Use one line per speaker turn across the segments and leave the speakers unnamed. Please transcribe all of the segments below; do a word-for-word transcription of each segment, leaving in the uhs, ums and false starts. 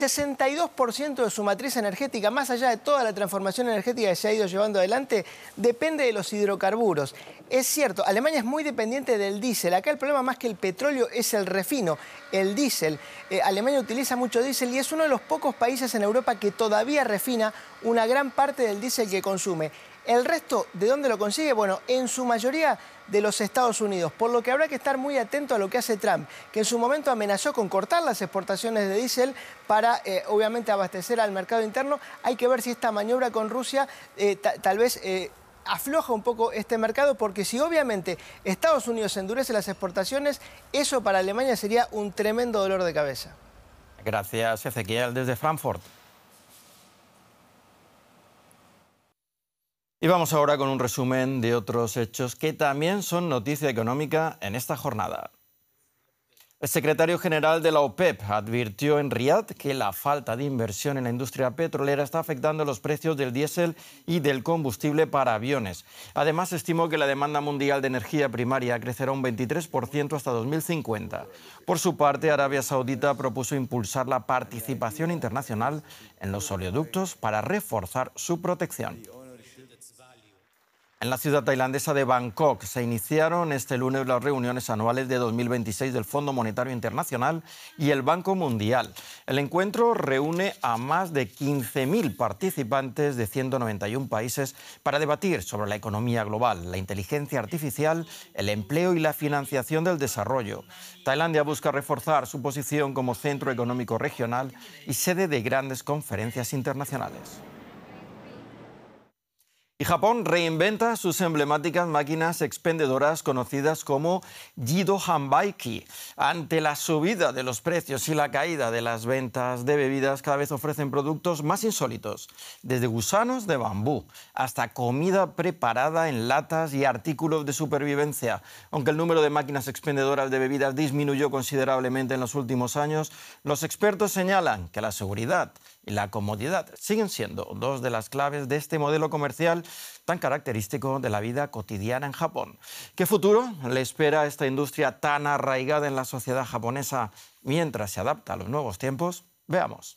sesenta y dos por ciento de su matriz energética, más allá de toda la transformación energética que se ha ido llevando adelante, depende de los hidrocarburos. Es cierto, Alemania es muy dependiente del diésel. Acá el problema más que el petróleo es el refino, el diésel. Eh, Alemania utiliza mucho diésel y es uno de los pocos países en Europa que todavía refina una gran parte del diésel que consume. El resto, ¿de dónde lo consigue? Bueno, en su mayoría de los Estados Unidos, por lo que habrá que estar muy atento a lo que hace Trump, que en su momento amenazó con cortar las exportaciones de diésel para, eh, obviamente, abastecer al mercado interno. Hay que ver si esta maniobra con Rusia eh, tal vez eh, afloja un poco este mercado, porque si obviamente Estados Unidos endurece las exportaciones, eso para Alemania sería un tremendo dolor de cabeza.
Gracias, Ezequiel, desde Frankfurt. Y vamos ahora con un resumen de otros hechos que también son noticia económica en esta jornada. El secretario general de la OPEP advirtió en Riad que la falta de inversión en la industria petrolera está afectando los precios del diésel y del combustible para aviones. Además, estimó que la demanda mundial de energía primaria crecerá un veintitrés por ciento hasta dos mil cincuenta. Por su parte, Arabia Saudita propuso impulsar la participación internacional en los oleoductos para reforzar su protección. En la ciudad tailandesa de Bangkok se iniciaron este lunes las reuniones anuales de dos mil veintiséis del Fondo Monetario Internacional y el Banco Mundial. El encuentro reúne a más de quince mil participantes de ciento noventa y uno países para debatir sobre la economía global, la inteligencia artificial, el empleo y la financiación del desarrollo. Tailandia busca reforzar su posición como centro económico regional y sede de grandes conferencias internacionales. Y Japón reinventa sus emblemáticas máquinas expendedoras conocidas como Jido Hanbaiki. Ante la subida de los precios y la caída de las ventas de bebidas, cada vez ofrecen productos más insólitos, desde gusanos de bambú hasta comida preparada en latas y artículos de supervivencia. Aunque el número de máquinas expendedoras de bebidas disminuyó considerablemente en los últimos años, los expertos señalan que la seguridad y la comodidad siguen siendo dos de las claves de este modelo comercial tan característico de la vida cotidiana en Japón. ¿Qué futuro le espera a esta industria tan arraigada en la sociedad japonesa mientras se adapta a los nuevos tiempos? Veamos.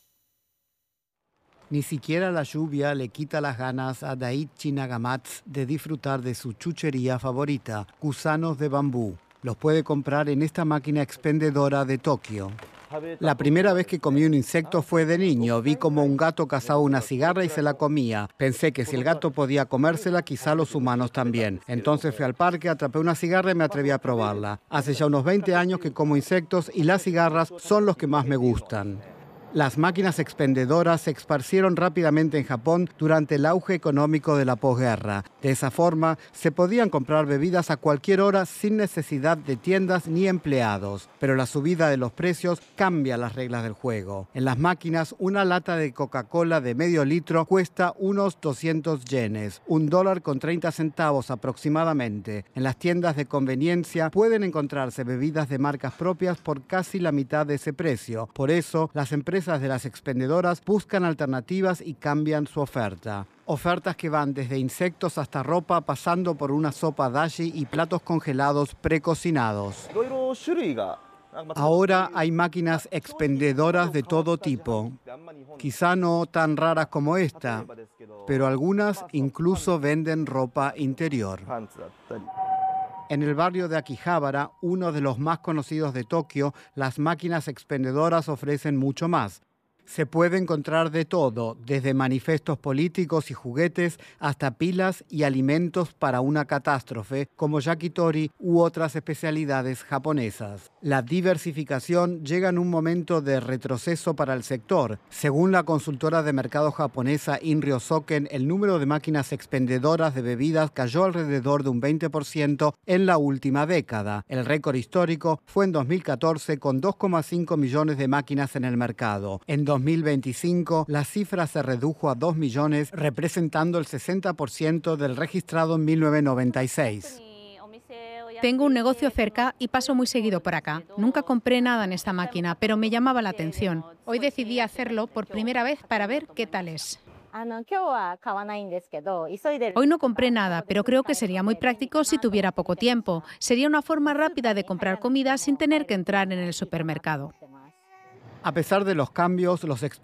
Ni siquiera la lluvia le quita las ganas a Daichi Nagamatsu de disfrutar de su chuchería favorita, gusanos de bambú. Los puede comprar en esta máquina expendedora de Tokio. La primera vez que comí un insecto fue de niño. Vi como un gato cazaba una cigarra y se la comía. Pensé que si el gato podía comérsela, quizá los humanos también. Entonces fui al parque, atrapé una cigarra y me atreví a probarla. Hace ya unos veinte años que como insectos y las cigarras son los que más me gustan. Las máquinas expendedoras se esparcieron rápidamente en Japón durante el auge económico de la posguerra. De esa forma, se podían comprar bebidas a cualquier hora sin necesidad de tiendas ni empleados. Pero la subida de los precios cambia las reglas del juego. En las máquinas, una lata de Coca-Cola de medio litro cuesta unos doscientos yenes, un dólar con treinta centavos aproximadamente. En las tiendas de conveniencia pueden encontrarse bebidas de marcas propias por casi la mitad de ese precio. Por eso, las empresas de las expendedoras buscan alternativas y cambian su oferta. Ofertas que van desde insectos hasta ropa, pasando por una sopa dashi y platos congelados precocinados. Ahora hay máquinas expendedoras de todo tipo. Quizá no tan raras como esta, pero algunas incluso venden ropa interior. En el barrio de Akihabara, uno de los más conocidos de Tokio, las máquinas expendedoras ofrecen mucho más. Se puede encontrar de todo, desde manifestos políticos y juguetes hasta pilas y alimentos para una catástrofe, como yakitori u otras especialidades japonesas. La diversificación llega en un momento de retroceso para el sector. Según la consultora de mercado japonesa Inryo Soken, el número de máquinas expendedoras de bebidas cayó alrededor de un veinte por ciento en la última década. El récord histórico fue en dos mil catorce con dos coma cinco millones de máquinas en el mercado. En dos mil veinticinco, la cifra se redujo a dos millones, representando el sesenta por ciento del registrado en mil novecientos noventa y seis.
Tengo un negocio cerca y paso muy seguido por acá. Nunca compré nada en esta máquina, pero me llamaba la atención. Hoy decidí hacerlo por primera vez para ver qué tal es. Hoy no compré nada, pero creo que sería muy práctico si tuviera poco tiempo. Sería una forma rápida de comprar comida sin tener que entrar en el supermercado.
A pesar de los cambios, los